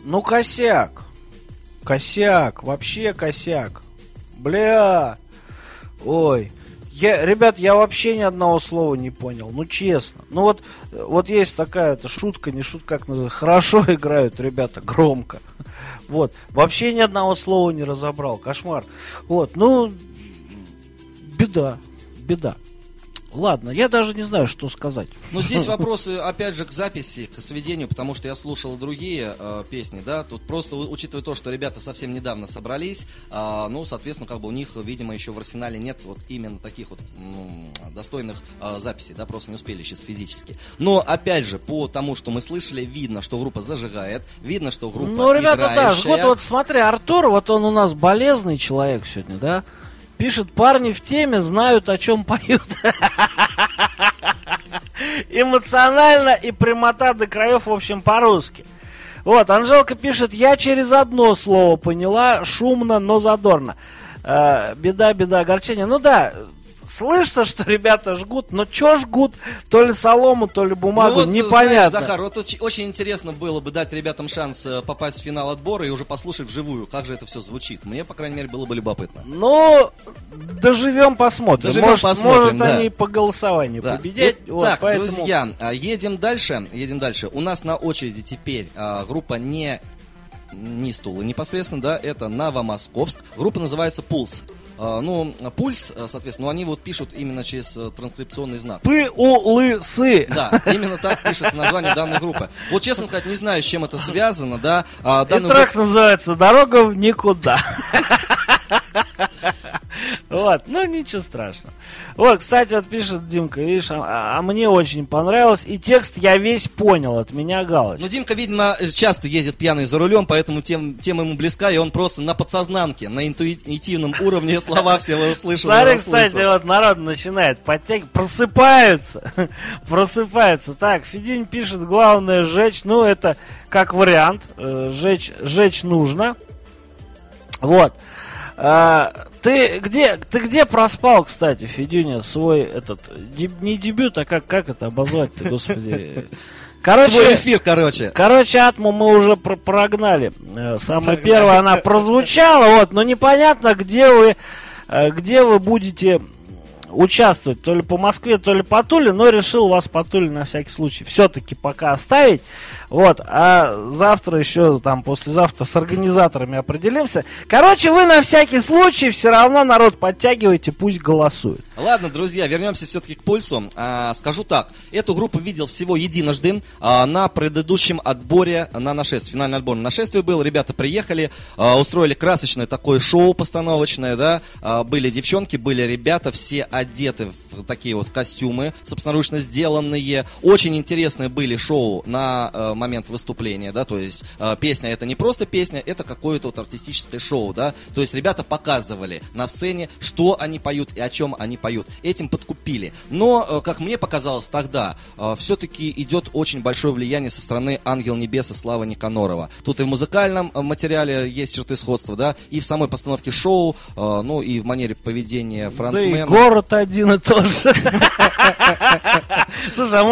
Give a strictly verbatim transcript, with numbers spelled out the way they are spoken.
Ну, косяк. Косяк. Вообще косяк. Бля. Ой. Я, ребят, я вообще ни одного слова не понял. Ну, честно. Ну, вот, вот есть такая-то шутка, не шутка, как называется. Хорошо играют ребята, громко. Вот. Вообще ни одного слова не разобрал. Кошмар. Вот. Ну, беда. Беда. Ладно, я даже не знаю, что сказать. Но здесь вопросы, опять же, к записи, к сведению, потому что я слушал другие э, песни, да, тут просто, учитывая то, что ребята совсем недавно собрались, э, ну, соответственно, как бы у них, видимо, еще в арсенале нет вот именно таких вот ну, достойных э, записей, да, просто не успели сейчас физически. Но, опять же, по тому, что мы слышали, видно, что группа зажигает, видно, что группа ну, ребята, играющая. да, жгут, вот смотри, Артур, вот он у нас болезный человек сегодня, да, пишет: парни в теме, знают, о чем поют. Эмоционально и прямота до краев, в общем, по-русски. Вот, Анжелка пишет: я через одно слово поняла, шумно, но задорно. Э, беда, беда, огорчение. Ну да, слышно, что ребята жгут, но чё жгут? То ли солому, то ли бумагу, ну вот, непонятно. Знаешь, Захар, вот очень, очень интересно было бы дать ребятам шанс попасть в финал отбора и уже послушать вживую, как же это все звучит. Мне, по крайней мере, было бы любопытно. Ну, доживем, посмотрим. Доживем, может, посмотрим, может да. они по голосованию да. победят. Вот, так, поэтому... друзья, едем дальше. Едем дальше. У нас на очереди теперь а, группа не, не Стула непосредственно, да, это Новомосковск. Группа называется «Пульс». Ну, пульс, соответственно, ну, они вот пишут именно через транскрипционный знак. Пы-у-лы-сы. Да, именно так пишется название данной группы. Вот, честно сказать, не знаю, с чем это связано, да. И трек групп... называется «Дорога в никуда». Вот, ну ничего страшного. Вот, кстати, вот пишет Димка, видишь, а, а мне очень понравилось. И текст я весь понял, от меня галочка. Ну, Димка, видимо, часто ездит пьяный за рулем, поэтому тем, тема ему близка, и он просто на подсознанке, на интуитивном уровне слова все услышал. Смотри, кстати, вот народ начинает подтягивать, просыпаются, просыпаются. Так, Федюнь пишет: главное сжечь, ну это как вариант, сжечь, сжечь нужно. Вот. А, ты где, ты где проспал, кстати, Федюня, свой этот, деб, не дебют, а как, как это обозвать-то, господи. Короче, свой эфир, короче. Короче, Атму мы уже про- прогнали. Самая первая она прозвучала, вот, но непонятно, где вы, где вы будете участвовать, то ли по Москве, то ли по Туле, но решил вас по Туле на всякий случай все-таки пока оставить, вот, а завтра еще, там, послезавтра с организаторами определимся. Короче, вы на всякий случай все равно народ подтягивайте, пусть голосует. Ладно, друзья, вернемся все-таки к пульсу. А, скажу так, эту группу видел всего единожды а, на предыдущем отборе на нашествие, финальный отбор на нашествие был, ребята приехали, а, устроили красочное такое шоу постановочное, да, а, были девчонки, были ребята, все одеты в такие вот костюмы, собственноручно сделанные. Очень интересные были шоу на э, момент выступления, да, то есть э, песня это не просто песня, это какое-то вот артистическое шоу, да, то есть ребята показывали на сцене, что они поют и о чем они поют. Этим подкупили. Но, э, как мне показалось тогда, э, все-таки идет очень большое влияние со стороны Ангел Небеса Славы Никонорова. Тут и в музыкальном материале есть черты сходства, да, и в самой постановке шоу, э, ну и в манере поведения фронтмена. Да и город один и тот же. Слушай, а